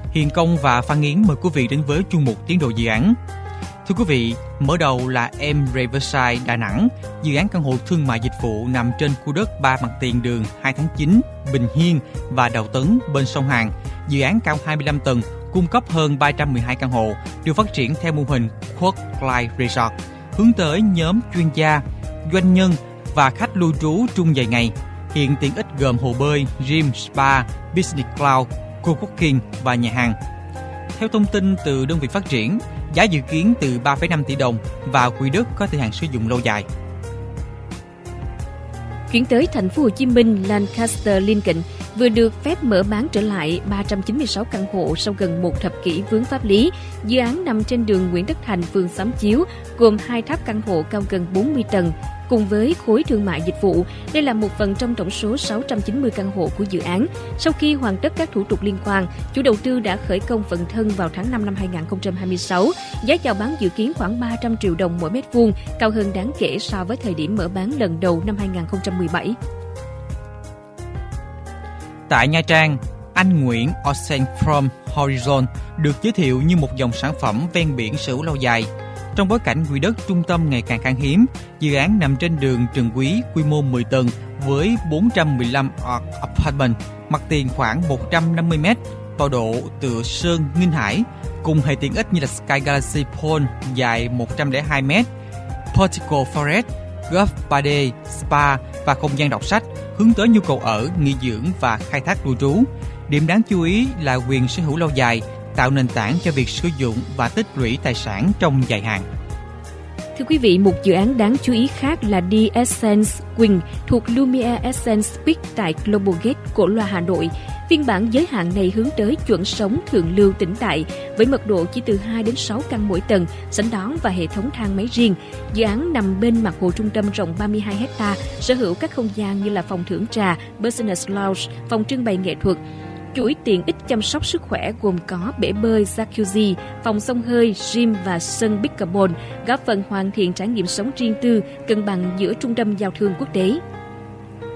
Hiền Công và Phan Yến mời quý vị đến với chuyên mục Tiến độ dự án. Thưa quý vị, mở đầu là M Riverside Đà Nẵng, dự án căn hộ thương mại dịch vụ nằm trên khu đất 3 mặt tiền đường 2 tháng 9, Bình Hiên và Đào Tấn bên sông Hàn. Dự án cao 25 tầng, cung cấp hơn 312 căn hộ, được phát triển theo mô hình Quad Life Resort, hướng tới nhóm chuyên gia, doanh nhân và khách lưu trú trung dài ngày. Hiện tiện ích gồm hồ bơi, gym, spa, business cloud, co-working và nhà hàng. Theo thông tin từ đơn vị phát triển, giá dự kiến từ 3,5 tỷ đồng và quỹ đất có thời hạn sử dụng lâu dài. Chuyển tới thành phố Hồ Chí Minh, Lancaster Lincoln vừa được phép mở bán trở lại 396 căn hộ sau gần một thập kỷ vướng pháp lý. Dự án nằm trên đường Nguyễn Tất Thành, phường Xóm Chiếu, gồm 2 tháp căn hộ cao gần 40 tầng. Cùng với khối thương mại dịch vụ, đây là một phần trong tổng số 690 căn hộ của dự án. Sau khi hoàn tất các thủ tục liên quan, chủ đầu tư đã khởi công phần thân vào tháng 5 năm 2026. Giá chào bán dự kiến khoảng 300 triệu đồng mỗi mét vuông, cao hơn đáng kể so với thời điểm mở bán lần đầu năm 2017. Tại Nha Trang, anh Nguyễn Ocean from Horizon được giới thiệu như một dòng sản phẩm ven biển sở hữu lâu dài. Trong bối cảnh quỹ đất trung tâm ngày càng khan hiếm, dự án nằm trên đường Trần Quý, quy mô 10 tầng với 415 apartment, mặt tiền khoảng 150 m, tọa độ tựa Sơn Nghinh Hải, cùng hệ tiện ích như là Sky Galaxy Pool dài 102 m, Portico Forest, golf 3D, spa và không gian đọc sách, hướng tới nhu cầu ở, nghỉ dưỡng và khai thác lưu trú. Điểm đáng chú ý là quyền sở hữu lâu dài, tạo nền tảng cho việc sử dụng và tích lũy tài sản trong dài hạn. Thưa quý vị, một dự án đáng chú ý khác là The Essence Wing thuộc Lumiere Essence Peak tại Global Gate, Cổ Loa, Hà Nội. Phiên bản giới hạn này hướng tới chuẩn sống thượng lưu tĩnh tại với mật độ chỉ từ 2 đến 6 căn mỗi tầng, sảnh đón và hệ thống thang máy riêng. Dự án nằm bên mặt hồ trung tâm rộng 32 ha, sở hữu các không gian như là phòng thưởng trà, business lounge, phòng trưng bày nghệ thuật. Chuỗi tiện ích chăm sóc sức khỏe gồm có bể bơi, jacuzzi, phòng xông hơi, gym và sân pickleball, góp phần hoàn thiện trải nghiệm sống riêng tư, cân bằng giữa trung tâm giao thương quốc tế.